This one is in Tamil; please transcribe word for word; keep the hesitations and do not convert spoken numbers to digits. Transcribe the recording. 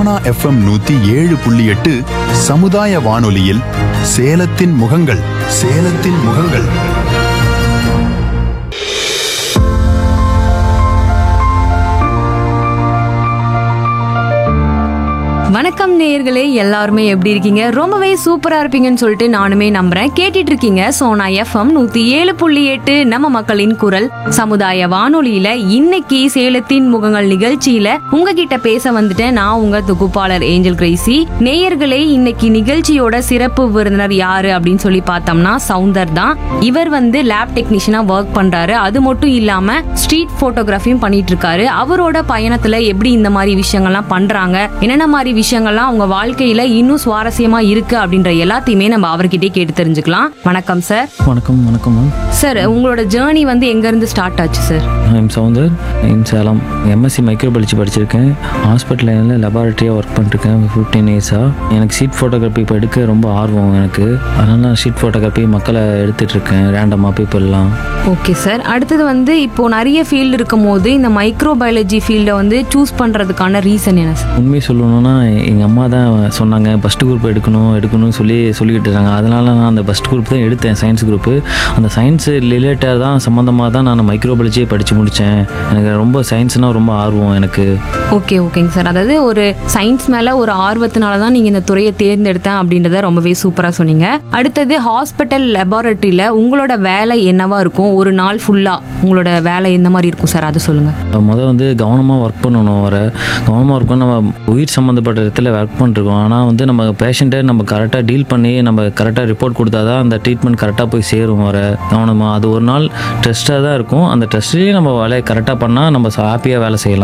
சோனா எஃப்எம் நூத்தி ஏழு புள்ளி எட்டு சமுதாய வானொலியில் சேலத்தின் முகங்கள் சேலத்தின் முகங்கள். வணக்கம் நேயர்களே, எல்லாருமே எப்படி இருக்கீங்க? ரொம்பவே சூப்பரா இருப்பீங்கன்னு சொல்லிட்டு நானுமே நம்புறேன். கேட்டுட்டு இருக்கீங்க சோனா எஃப்எம் நூத்தி ஏழு புள்ளி எட்டு நம்ம மக்களின் குரல் சமுதாய வானொலியில. இன்னைக்கு சேலத்தின் முகங்கள் நிகழ்ச்சியில உங்ககிட்ட பேச வந்துட்டேன். நான் உங்க தொகுப்பாளர் ஏஞ்சல் கிரேசி. நேயர்களே, இன்னைக்கு நிகழ்ச்சியோட சிறப்பு விருந்தினர் யாரு அப்படின்னு சொல்லி பார்த்தோம்னா சவுந்தர் தான். இவர் வந்து லேப் டெக்னீஷியனா ஒர்க் பண்றாரு. அது மட்டும் இல்லாம ஸ்ட்ரீட் போட்டோகிராஃபியும் பண்ணிட்டு இருக்காரு. அவரோட பயணத்துல எப்படி இந்த மாதிரி விஷயங்கள்லாம் பண்றாங்க, என்னென்ன மாதிரி விஷயங்கள்லாம் அவங்க வாழ்க்கையில இன்னும் சுவாரஸ்யமா இருக்கு அப்படின்ற எல்லாத்தையுமே நம்ம அவர்கிட்டயே கேட்டு தெரிஞ்சுக்கலாம். வணக்கம் சார். வணக்கம். வணக்கம் மேம். சார், உங்களோட ஜேர்னி வந்து எங்க இருந்து ஸ்டார்ட் ஆச்சு sir? I'm Soundar in Salem. MSc microbiology படிச்சிருக்கேன். ஹாஸ்பிட்டலில் லெபார்ட்டரியாக ஒர்க் பண்ணிருக்கேன் ஃபிஃப்டீன் இயர்ஸாக. எனக்கு ஷீட் ஃபோட்டோகிராஃபி இப்போ எடுக்க ரொம்ப ஆர்வம் எனக்கு. அதனால் நான் ஷீட் ஃபோட்டோகிராஃபி மக்களை எடுத்துட்டு இருக்கேன், ரேண்டமாக பீப்புளெலாம். Okay sir. அடுத்தது வந்து இப்போ நிறைய ஃபீல்டு இருக்கும் போது இந்த மைக்ரோபயாலஜி ஃபீல்டை வந்து சூஸ் பண்றதுக்கான ரீசன் என்ன சார்? உண்மையை சொல்லணும்னா எங்கள் அம்மா தான் சொன்னாங்க ஃபஸ்ட் குரூப் எடுக்கணும் எடுக்கணும்னு சொல்லி சொல்லிக்கிட்டு இருக்காங்க. அதனால நான் அந்த ஃபஸ்ட் குரூப் தான் எடுத்தேன், சயின்ஸ் குரூப்பு. அந்த சயின்ஸ் ரிலேட்டட் தான் சம்மந்தமாக தான் நான் மைக்ரோபாலஜியை படித்து முடித்தேன். எனக்கு ரொம்ப சயின்ஸ்னால் ரொம்ப ஆர்வம் எனக்கு. ஓகே ஓகேங்க சார். அதாவது ஒரு சயின்ஸ் மேலே ஒரு ஆர்வத்தினால தான் நீங்கள் இந்த துறையை தேர்ந்தெடுத்தேன் அப்படின்றத ரொம்பவே சூப்பராக சொன்னீங்க. அடுத்தது ஹாஸ்பிட்டல் லெபார்ட்டரியில் உங்களோட வேலை என்னவா இருக்கும்? ஒரு நாள் ஃபுல்லாக உங்களோட வேலை எந்த மாதிரி இருக்கும் சார், அது சொல்லுங்கள். முதல் வந்து கவனமாக ஒர்க் பண்ணணும். வர கவனமாக ஒர்க் பண்ண நம்ம உயிர் சம்மந்தப்பட்ட இடத்துல ஒர்க் பண்ணிருக்கோம். ஆனால் வந்து நம்ம பேஷண்ட்டை நம்ம கரெக்டாக டீல் பண்ணி நம்ம கரெக்டாக ரிப்போர்ட் கொடுத்தா தான் அந்த ட்ரீட்மெண்ட் கரெக்டாக போய் சேரும். வர கவனமாக அது ஒரு நாள் டெஸ்ட்டாக தான் இருக்கும். அந்த டெஸ்ட்லேயே நம்ம வேலையை கரெக்டாக பண்ணால் நம்ம ஹாப்பியாக வேலை செய்யலாம்.